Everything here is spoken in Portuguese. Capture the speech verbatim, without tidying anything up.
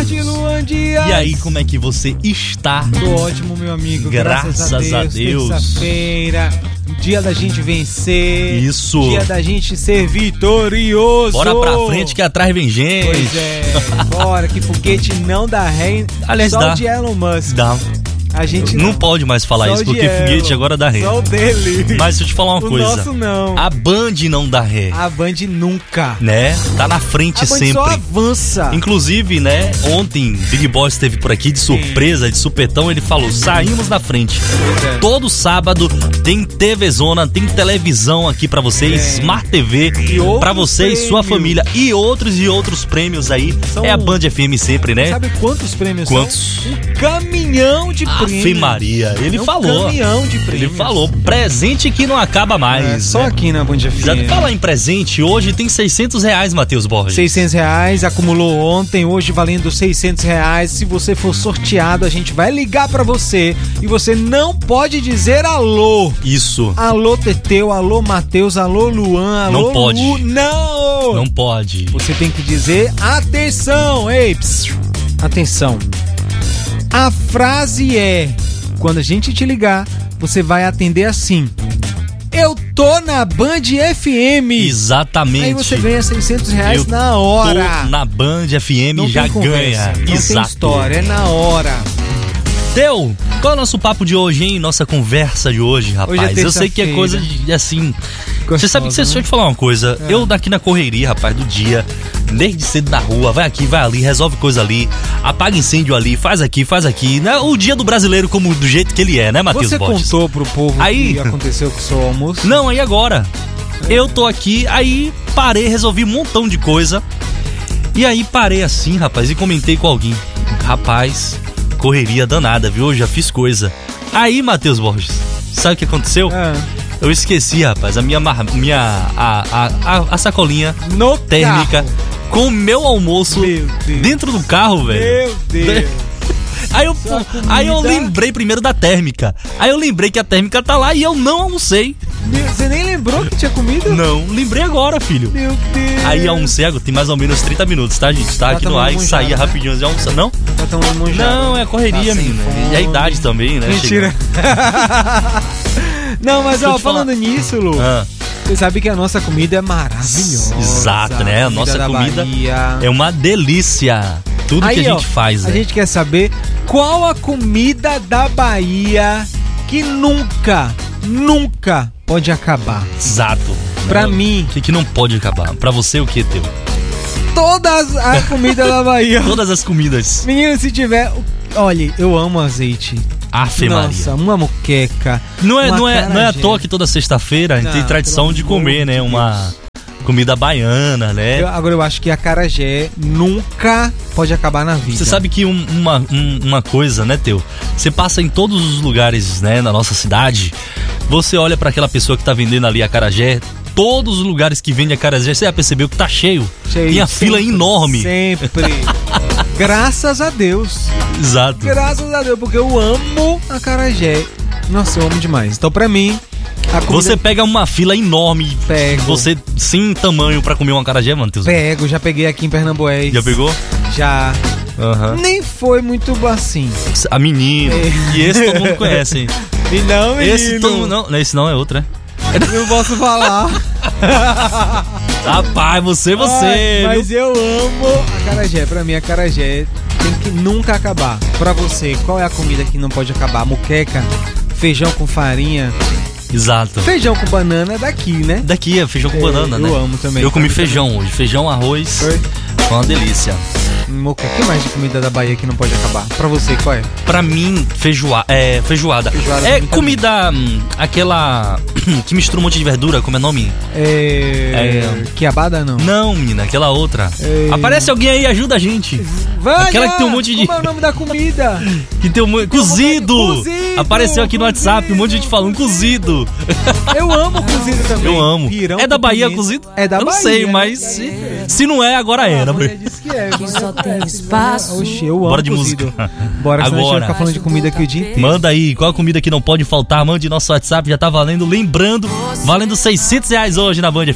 tarde, Luan Dias. E aí, como é que você está? Tô ótimo, meu amigo. Graças, Graças a Deus. Deus. Terça-feira, dia da gente vencer. Isso. Dia da gente ser vitorioso. Bora pra frente que atrás vem gente. Pois é. Bora, que foguete não dá ré. Aliás, só dá. o de Elon Musk. Dá. A gente não, não pode mais falar só isso, porque foguete agora dá ré. Só o dele. Mas deixa eu te falar uma o coisa. O nosso não. A Band não dá ré. A Band nunca. Né? Tá na frente a Band sempre. Só avança. Inclusive, né? Ontem, Big Boss esteve por aqui de surpresa, Sim. de supetão. Ele falou: saímos na frente. É. Todo sábado tem T V Zona, tem televisão aqui pra vocês, é. Smart T V pra você e sua família. E outros e outros prêmios aí. São... É a Band F M sempre, né? Sabe quantos prêmios Quantos? são? Um caminhão de prêmios. Ave Maria. Ele é um falou. caminhão de prêmios. Ele falou, presente que não acaba mais. É, só né? aqui na Band F M. Já falar em presente, hoje tem seiscentos reais, Matheus Borges. seiscentos reais, acumulou ontem, hoje valendo seiscentos reais. Se você for sorteado, a gente vai ligar pra você e você não pode dizer alô. Isso. Alô, Teteu, alô, Matheus, alô, Luan, alô, Não pode. Lu. Não! Não pode. Você tem que dizer atenção, ei, psiu, atenção. A frase é: quando a gente te ligar, você vai atender assim: eu tô na Band F M. Exatamente. Aí você ganha seiscentos reais eu na hora. Tô na Band F M não já conversa, ganha. Não Exato. tem história, é na hora. Teu, qual é o nosso papo de hoje, hein? Nossa conversa de hoje, rapaz. Hoje é eu sei que é coisa de, assim... Gostosa, você sabe que, você, né? deixa eu te falar uma coisa. É. Eu daqui na correria, rapaz, do dia, desde cedo na rua, vai aqui, vai ali, resolve coisa ali, apaga incêndio ali, faz aqui, faz aqui. Né? O dia do brasileiro como do jeito que ele é, né, Matheus Você Borges? contou pro povo aí... que aconteceu com o seu almoço? Não, aí agora. É. Eu tô aqui, aí parei, resolvi um montão de coisa. E aí parei assim, rapaz, e comentei com alguém. Rapaz... correria danada, viu? Eu já fiz coisa. Aí, Matheus Borges, sabe o que aconteceu? É. Eu esqueci, rapaz, a minha, minha a, a, a, a sacolinha no térmica carro. Com o meu almoço meu dentro do carro, velho. Meu Deus. Aí eu, aí eu lembrei primeiro da térmica. Aí eu lembrei que a térmica tá lá e eu não almocei. Você nem lembrou que tinha comida? Não, lembrei agora, filho. Meu Deus. Aí almocei, tem mais ou menos trinta minutos, tá, gente? Tá, tá aqui no ar e saía né? rapidinho de almoçar. Não? Tá tomando monjada. Não, é a correria, tá menina. E a idade também, né? Mentira. Não, mas ó, falando falar. nisso, Lu. Ah. Você sabe que a nossa comida é maravilhosa. Exato, né? A nossa comida Bahia. é uma delícia. Tudo Aí, que a gente ó, faz, A né? gente quer saber qual a comida da Bahia que nunca, nunca pode acabar. Exato. Pra não, mim. O que, que não pode acabar? Pra você, o que, teu? Todas as comidas da Bahia. Todas as comidas. Menino, se tiver... Olha, eu amo azeite. Afe Maria. Nossa, uma moqueca. Não é, não é, não é à toa que toda sexta-feira a gente tem tradição de comer, né? Uma comida baiana, né? Eu, agora eu acho que a acarajé nunca pode acabar na vida. Você sabe que um, uma, um, uma coisa, né, Teu? Você passa em todos os lugares, né, na nossa cidade, você olha pra aquela pessoa que tá vendendo ali acarajé, todos os lugares que vende acarajé, você já percebeu que tá cheio. cheio tem a sempre, fila enorme. Sempre. Graças a Deus. Exato. Graças a Deus, porque eu amo acarajé. Nossa, eu amo demais. Então, pra mim, a comida... Você pega uma fila enorme. Pego. Você sem tamanho pra comer um acarajé, Matheus? Pego, já peguei aqui em Pernambués. Já pegou? Já. Uhum. Nem foi muito assim. A menina. É. E esse todo mundo conhece, hein? E não, menino. Esse todo não, esse não é outro, né? Eu não posso falar. Rapaz, você, você. Ai, mas eu amo acarajé. Pra mim, acarajé tem que nunca acabar. Pra você, qual é a comida que não pode acabar? Moqueca, feijão com farinha. Exato. Feijão com banana é daqui, né? Daqui é feijão com é, banana, eu né? Eu amo também. Eu comi feijão também. hoje. Feijão, arroz. Foi? Foi uma delícia. O que mais de comida da Bahia que não pode acabar? Pra você, qual é? Pra mim, feijoa, é, feijoada. feijoada. É comida, hum, aquela que mistura um monte de verdura, como é o nome? É... é... Quiabada, não? Não, menina, aquela outra. É... Aparece alguém aí, ajuda a gente. Vai, aquela que tem um monte de... Como é o nome da comida? que tem um monte... Cozido! Cozido! Apareceu aqui cozido. no WhatsApp, um monte de gente falando cozido. Eu amo cozido também. Eu amo. Pirão é da Bahia cozido? É da Eu não Bahia. sei, mas se, se não é, agora é, né? Disse que é. Que só tem espaço. Oxe, eu amo Bora de cozido. música. Bora, agora. Senão a gente vai ficar falando de comida aqui o dia inteiro. Manda aí, qual a comida que não pode faltar? Mande nosso WhatsApp, já tá valendo. Lembrando, valendo seiscentos reais hoje na Band F M.